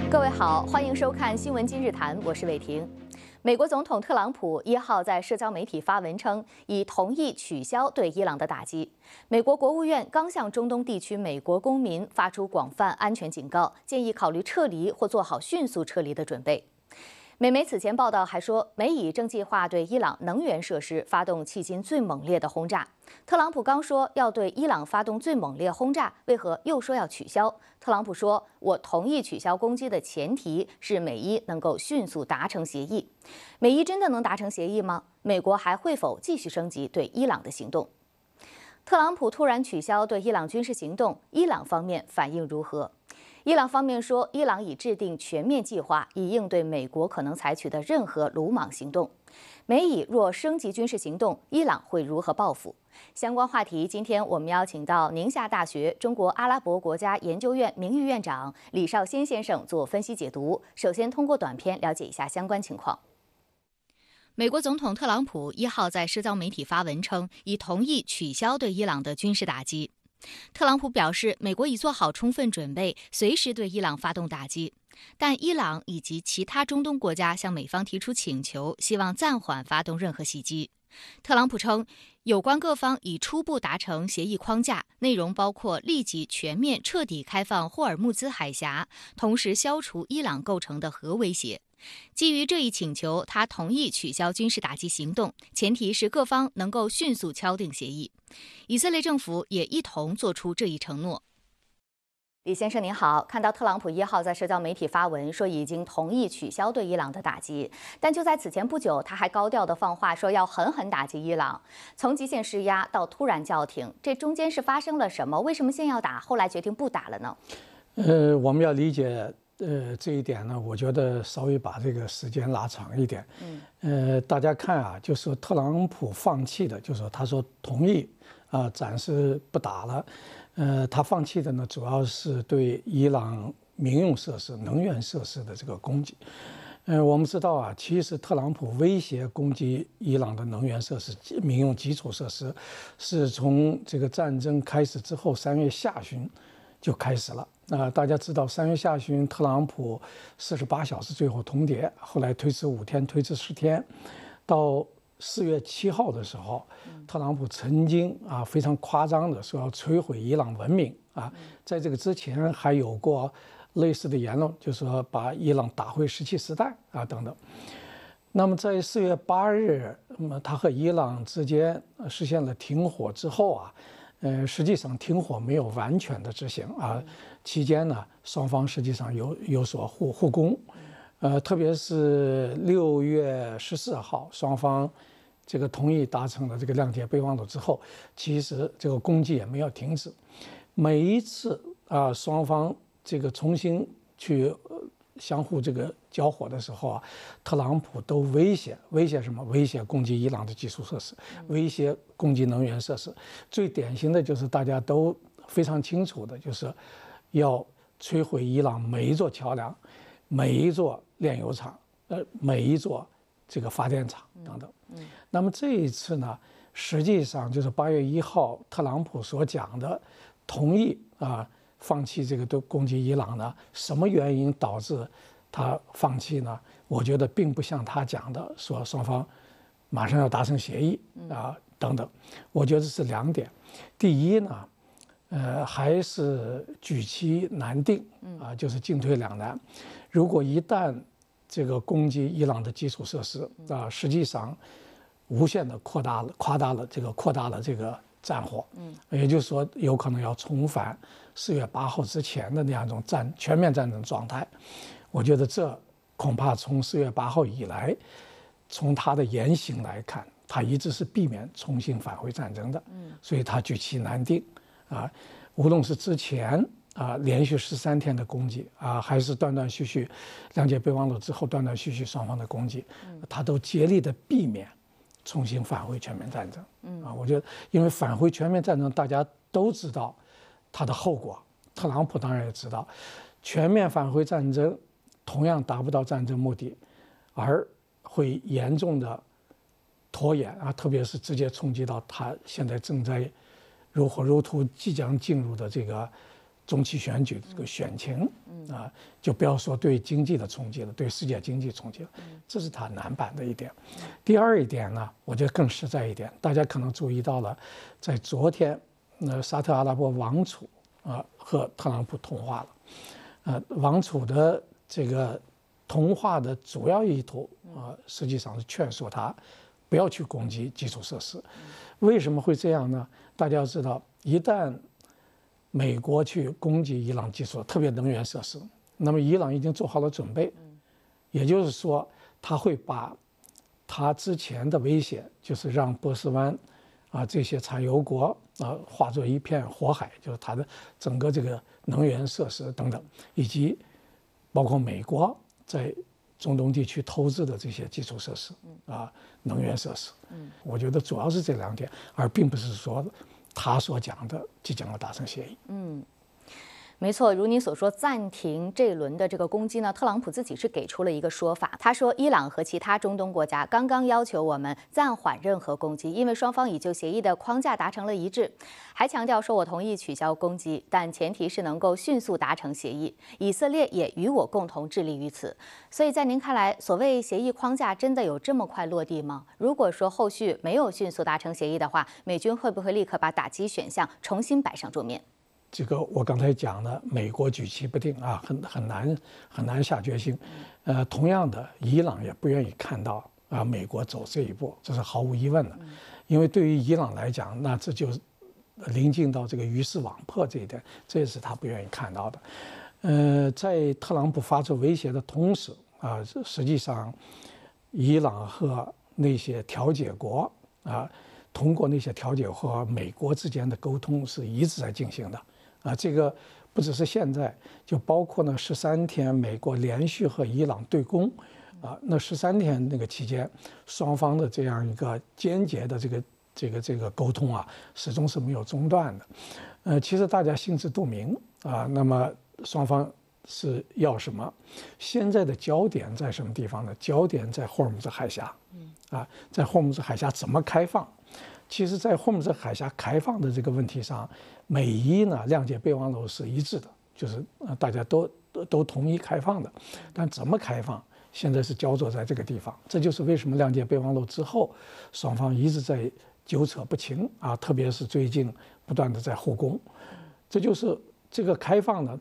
各位好，欢迎收看《新闻今日谈》，我是伟婷。美国总统特朗普1号在社交媒体发文称，已同意取消对伊朗的打击。美国国务院刚向中东地区美国公民发出广泛安全警告，建议考虑撤离或做好迅速撤离的准备。美媒此前报道还说，美以正计划对伊朗能源设施发动迄今最猛烈的轰炸。特朗普刚说要对伊朗发动最猛烈轰炸，为何又说要取消？特朗普说：“我同意取消攻击的前提是美伊能够迅速达成协议。”美伊真的能达成协议吗？美国还会否继续升级对伊朗的行动？特朗普突然取消对伊朗军事行动，伊朗方面反应如何？伊朗方面说，伊朗已制定全面计划，以应对美国可能采取的任何鲁莽行动。美以若升级军事行动，伊朗会如何报复？相关话题，今天我们邀请到宁夏大学中国阿拉伯国家研究院名誉院长李绍先先生做分析解读。首先，通过短片了解一下相关情况。美国总统特朗普1号在社交媒体发文称，已同意取消对伊朗的军事打击。特朗普表示，美国已做好充分准备，随时对伊朗发动打击。但伊朗以及其他中东国家向美方提出请求，希望暂缓发动任何袭击。特朗普称，有关各方已初步达成协议框架，内容包括立即全面彻底开放霍尔木兹海峡，同时消除伊朗构成的核威胁。基于这一请求，他同意取消军事打击行动，前提是各方能够迅速敲定协议。以色列政府也一同做出这一承诺。李先生您好，看到特朗普1号在社交媒体发文说已经同意取消对伊朗的打击，但就在此前不久，他还高调的放话说要狠狠打击伊朗，从极限施压到突然叫停，这中间是发生了什么？为什么先要打，后来决定不打了呢？ 我们要理解这一点呢，我觉得稍微把这个时间拉长一点。大家看啊，就是说特朗普放弃的，就是说他说同意暂时不打了。他放弃的呢，主要是对伊朗民用设施、能源设施的这个攻击。我们知道啊，其实特朗普威胁攻击伊朗的能源设施、民用基础设施，是从这个战争开始之后3月下旬就开始了。大家知道3月下旬，特朗普48小时最后通牒，后来推迟5天，推迟10天，到4月7号的时候，特朗普曾经非常夸张的说要摧毁伊朗文明在这个之前还有过类似的言论，就是说把伊朗打回17时代等等。那么在4月8日，他和伊朗之间实现了停火之后实际上停火没有完全的执行期间呢，双方实际上有所互攻，特别是6月14号，双方这个同意达成了这个谅解备忘录之后，其实这个攻击也没有停止。每一次双方这个重新去相互这个交火的时候特朗普都威胁什么？威胁攻击伊朗的基础设施，威胁攻击能源设施。最典型的就是大家都非常清楚的，就是要摧毁伊朗每一座桥梁、每一座炼油厂、每一座这个发电厂等等。那么这一次呢，实际上就是8月1号特朗普所讲的同意放弃这个对攻击伊朗呢，什么原因导致他放弃呢？我觉得并不像他讲的说双方马上要达成协议等等。我觉得是2点。第一呢，还是举棋难定就是进退两难。如果一旦这个攻击伊朗的基础设施实际上无限的扩大了这个战火，也就是说有可能要重返4月8号之前的那样一种全面战争状态。我觉得这恐怕从4月8号以来，从他的言行来看，他一直是避免重新返回战争的，所以他举棋难定无论是之前连续13天的攻击还是断断续续谅解备忘录之后断断续续双方的攻击，他都竭力的避免重新返回全面战争。我觉得因为返回全面战争大家都知道它的后果，特朗普当然也知道，全面返回战争同样达不到战争目的，而会严重的拖延特别是直接冲击到他现在正在如火如荼即将进入的这个中期选举的这个选情就不要说对经济的冲击了，对世界经济冲击了，这是他难办的一点。第二一点呢，我觉得更实在一点，大家可能注意到了，在昨天，沙特阿拉伯王储和特朗普通话了，王储的这个通话的主要意图实际上是劝说他不要去攻击基础设施。为什么会这样呢？大家要知道，一旦美国去攻击伊朗基础，特别能源设施，那么伊朗已经做好了准备，也就是说，他会把他之前的威胁，就是让波斯湾这些产油国化作一片火海，就是他的整个这个能源设施等等，以及包括美国在中东地区投资的这些基础设施能源设施，我觉得主要是这2点，而并不是说他所讲的即将要达成协议。 没错，如您所说，暂停这一轮的这个攻击呢，特朗普自己是给出了一个说法，他说伊朗和其他中东国家刚刚要求我们暂缓任何攻击，因为双方已就协议的框架达成了一致，还强调说我同意取消攻击，但前提是能够迅速达成协议，以色列也与我共同致力于此。所以在您看来，所谓协议框架真的有这么快落地吗？如果说后续没有迅速达成协议的话，美军会不会立刻把打击选项重新摆上桌面？ 这个我刚才讲的，美国举棋不定很难下决心。同样的，伊朗也不愿意看到美国走这一步，这是毫无疑问的。因为对于伊朗来讲，那这就临近到这个鱼死网破这一点，这也是他不愿意看到的。在特朗普发出威胁的同时实际上，伊朗和那些调解国通过那些调解和美国之间的沟通是一直在进行的。这个不只是现在，就包括呢13天美国连续和伊朗对攻，那13天那个期间，双方的这样一个间接的这个沟通始终是没有中断的。其实大家心知肚明那么双方是要什么？现在的焦点在什么地方呢？焦点在霍尔木兹海峡，在霍尔木兹海峡怎么开放？其实，在霍尔木兹海峡开放的这个问题上，美伊呢谅解备忘录是一致的，就是大家都同意开放的，但怎么开放，现在是焦灼在这个地方。这就是为什么谅解备忘录之后，双方一直在纠扯不清特别是最近不断的在互攻。这就是这个开放呢，